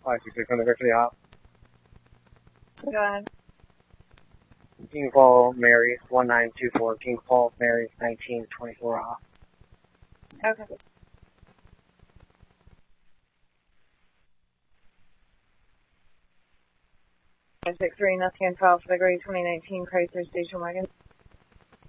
566 on the Victory Hop. Go ahead. King Paul Mary 1924. King Paul Mary 1924 off. Okay. I took 3 nothing and 12 for the grade 2019 Chrysler station wagon.